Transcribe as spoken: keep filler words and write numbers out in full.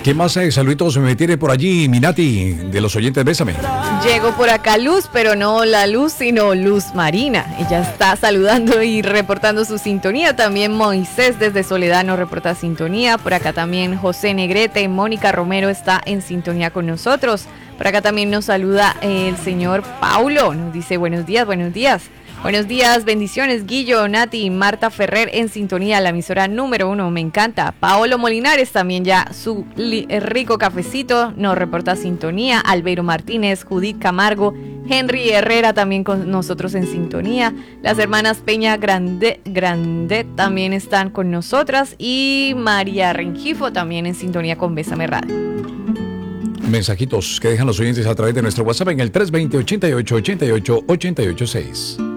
¿Qué más hay? Saluditos me tiene por allí Minati, de los oyentes, bésame. Llegó por acá Luz, pero no la Luz, sino Luz Marina. Ella está saludando y reportando su sintonía. También Moisés desde Soledad nos reporta sintonía. Por acá también José Negrete, Mónica Romero está en sintonía con nosotros. Por acá también nos saluda el señor Paulo. Nos dice buenos días, buenos días. Buenos días, bendiciones, Guillo, Nati, Marta Ferrer en sintonía, la emisora número uno, me encanta. Paolo Molinares también ya su li- rico cafecito nos reporta sintonía. Albeiro Martínez, Judith Camargo, Henry Herrera también con nosotros en sintonía. Las hermanas Peña Grande, Grandet también están con nosotras y María Rengifo también en sintonía con Bésame Radio. Mensajitos que dejan los oyentes a través de nuestro WhatsApp en el tres dos cero, ochenta y ocho, ochenta y ocho, ochenta y ocho seis.